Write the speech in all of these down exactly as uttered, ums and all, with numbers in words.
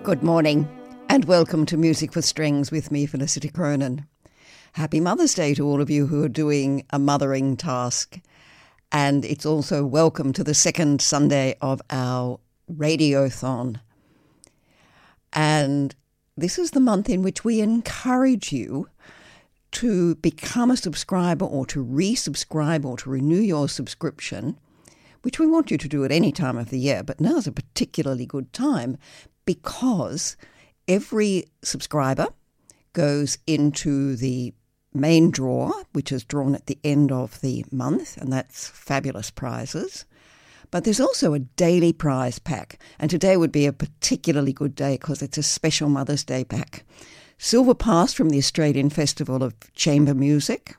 Good morning and welcome to Music for Strings with me, Felicity Cronin. Happy Mother's Day to all of you who are doing a mothering task. And it's also welcome to the second Sunday of our Radiothon. And this is the month in which we encourage you to become a subscriber or to resubscribe or to renew your subscription, which we want you to do at any time of the year. But now's a particularly good time because every subscriber goes into the main draw, which is drawn at the end of the month, and that's fabulous prizes. But there's also a daily prize pack, and today would be a particularly good day because it's a special Mother's Day pack. Silver Pass from the Australian Festival of Chamber Music,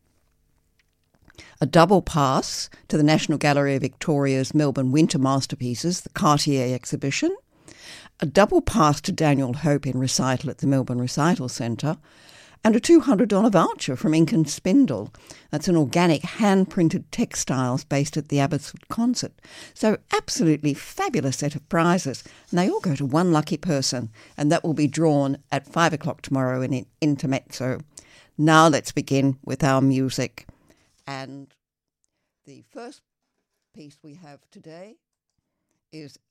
a double pass to the National Gallery of Victoria's Melbourne Winter Masterpieces, the Cartier exhibition, a double pass to Daniel Hope in recital at the Melbourne Recital Centre, and a two hundred dollars voucher from Ink and Spindle. That's an organic hand-printed textiles based at the Abbotsford Concert. So absolutely fabulous set of prizes. And they all go to one lucky person, and that will be drawn at five o'clock tomorrow in Intermezzo. Now let's begin with our music. And the first piece we have today is